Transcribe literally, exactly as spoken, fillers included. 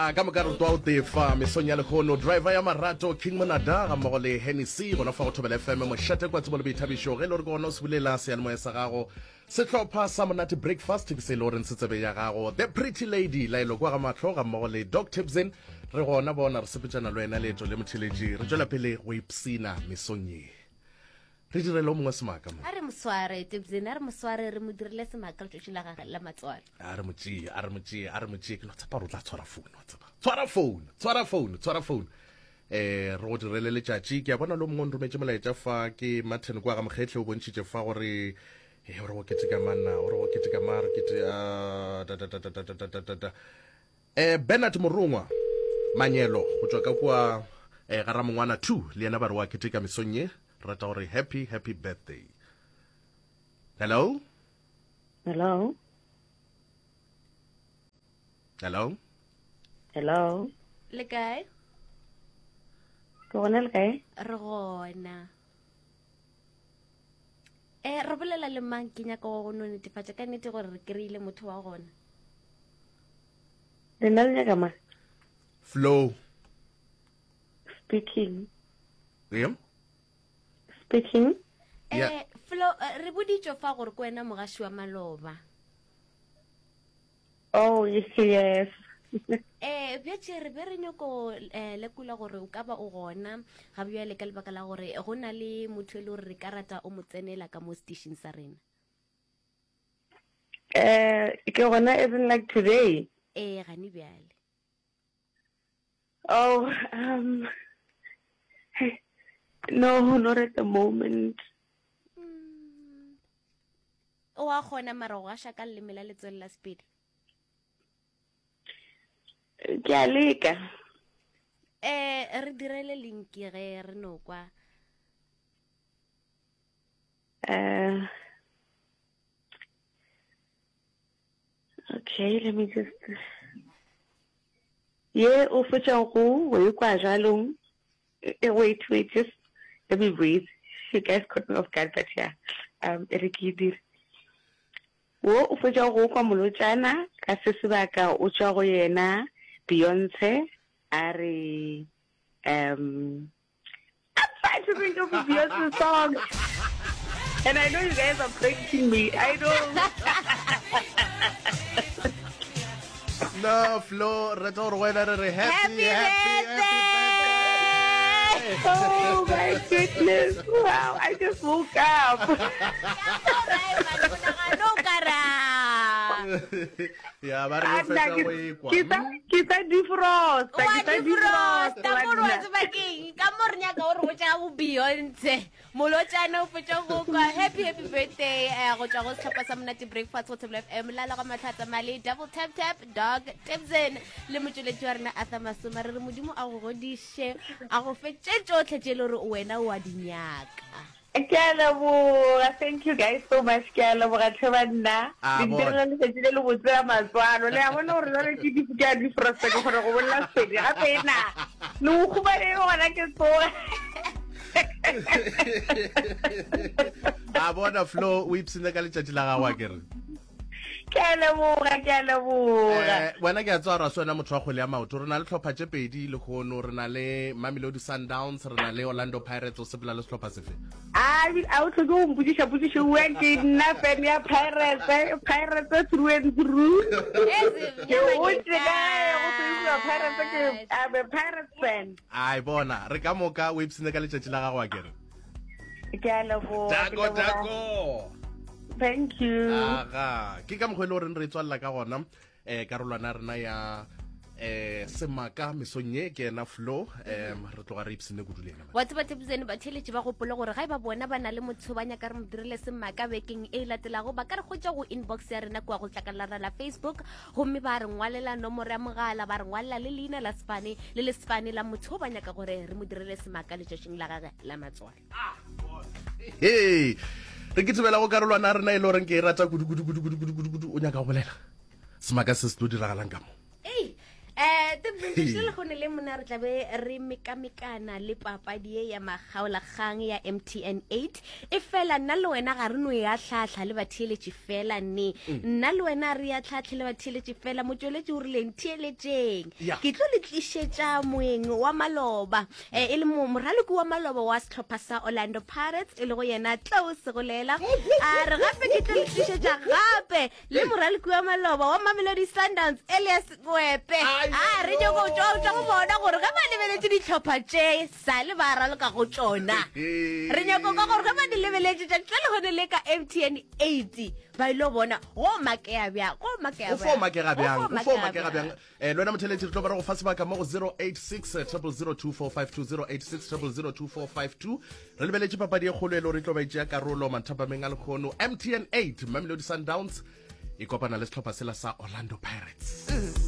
Ah, ka mokare twa o tefa mesonya le khono driver ya marato King Monada ga mo le Hennessy gona fa go thobela F M mo shate kwa tsebo le boithabisho ge le re go no se bulela se mo sa gago se tlhopha sa monate breakfast ke se Lawrence tsebe ya gago the pretty lady la ile kwa ga matlo ga mo le Doc Tipsin re gona bona re sepetsana le wena le tlo le motheledi re tswela pele go ipsina mesonye re dire lo mongwe semaka mo a re mosware Tipsin a re mosware re mo dirile semaka le tshila ga la matsware a re motsi a re motsi a re motsi ke no tsapa ro tla tshwara phone wa tsapa tshwara phone tshwara phone tshwara phone eh ro direle le tšatši ke a bona lo mongwe rometse molaetša fa ke Martin kwa ga mokgetlhe o bontšitše fa gore eh ore go kete ka manna ore go kete ka mar kete a da da da da da da da da eh Bernard Morungwa Manyelo go tswa ka kwa eh ga Ramongwana two le yena ba re wa kete ka mesonye rata gore happy happy birthday. Hello? Hello? Hello? Hello? le kae Ke gona le kae? re gona eh re bolela le mang ke nyaka go no netefatsa ka nnete gore re kry-ile motho wa gona Le nna le nyaka ma? Flow. Speaking. Yeah? Speaking. Yeah. eh Flo re boditšo fa gore ko wena mogaši wa maloba Oh, yes, yes. eh bjatše re be re nyako eh lekula gore o ka ba o gona ga bjale ka lebaka la gore go na le motho e le gore re ka rata o mo tsenela ka mo station sa rena Uh, ke gona even like today. eh gane bjale Oh, um, no, not at the moment. o a gona mara go gaša ka leleme la letswele la Sepedi Ke a leka. eh re direle linki ge re no kwa Uh, okay, let me just. Yeah, o fetša go, we kwa jalong. Eh, Wait, wait, just let me breathe. You guys caught me off guard, but yeah, um, re ke dire. Wo o fetša go kwa molotšana ka se sebaka o tšwa go yena Beyonce a re um I'm trying to think of a Beyonce song and I know you guys are pranking me. I know. No, Flo, re tlo gore wena re re happy Happy happy happy birthday. Oh my goodness! Wow, I just woke up. no kara Ya ba re Anna, fetša ke go ekwa. ke sa ke sa defrost, wa ke sa defrost defrost. ka mo re wa tsebakeng ka mo re nyaka gore go tša go Beyonce molotšana o fetša go kwa happy happy birthday eh go tšwa go setlhopha sa monate breakfast go Table F M lala ga matlhatsa male double tap tap Dog Tipsin le motšweletši wa rena Arthur Masoma re re modimo a go godiše a go fetše tšotlhe tše le gore wena o a di nyaka Ke a leboga. Thank you guys so much. Ke a leboga tlhe banna. Ah, Di bona. direla le tšatši le le botse ya matswalo. Le a bona gore jwale ke di ke a defrost ke kgona go bolela Sepedi gape ena. Le go khubane gona ke tsoga. A bona Flo o ipsine ka letšatši la gago a kere. Ke a leboga, ke a leboga. Eh wena ke a tswa ra sona motho wa kgole ya maoto re na le tlhopha tše pedi le gono re na le Mamelodi Sundowns re na le Orlando Pirates o sepela le setlhopha sefe Ah, a o tlhoke go mpotsiša potsiša o ke nna fan ya Pirates, eh, Pirates through and through. Ke o tseka go tseba Pirates ke I'm a Pirates fan. ai bona re ka moka o ipsine ka letšatši la gago a kere Ke a leboga. ke tako leboga. tako Thank you. aga ke ka mokgwa le gore re itswalela ka gona eh karolwana rena ya eh semaka mesonye ke ena Flo em re tloga re ipsine go dulena wa tseba Tipsin ba theletše ba gopole gore ga e ba bona ba na le motho ba nyaka re mo dirile semaka bekeng e latelago ba ka re gotša go inbox ya rena kwa go tlakalara la Facebook gomme ba re ngwalela nomoro ya mogala ba re ngwalela le leina la Spane le le Spane la motho ba nyaka gore re mo dirile semaka letšatšing la gage la matswalo hey re ke tsebela go karolwana rena e le goreng ke e rata kudu kudu kudu kudu kudu kudu kudu o nyaka go bolela semaka se se tlo diragalang ka mo ei eh te bintse le gone le mona re tlabe re mekamekana le papadi e ya magaolakgang ya M T N eight e fela nna le wena ga re no ya tlhatlha le batheeletši fela ne nna le wena re ya tlhatlha le batheeletši fela motsweletši o rileng theeletšeng ke tlo le tlišetša moeng wa maloba eh e le moraloko wa maloba wa setlhopha sa Orlando Pirates e le go yena tlo se go lela a re gape ke tlo le tlišetša gape le moraloko wa maloba wa Mamelodi Sundowns Elias Kwepe a re jo go tšwa go bona gore ga ba lebeletše ditlhopha tše sa le ba raloka go tšona re nyako ka gore ga ba di lebeletše tša tla le gone le ka M T N eight ba ile bona go makea bja go makea o fo makega bjang o fo makega bjang eh lona motheletši re tlo ba re go fa sebaka mo go zero eight six zero zero two four five two zero eight six zero zero two four five two re lebeletše papadi e kgolo e le re tlo ba itšea karolo manthapameng a lekgono M T N eight Mamelodi Sundowns e kopana le setlhopha sela sa Orlando Pirates